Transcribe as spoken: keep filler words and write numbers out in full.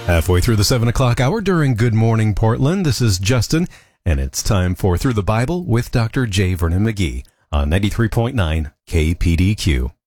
Halfway through the seven o'clock hour during Good Morning Portland, this is Justin, and it's time for Through the Bible with Doctor J. Vernon McGee on ninety-three point nine K P D Q.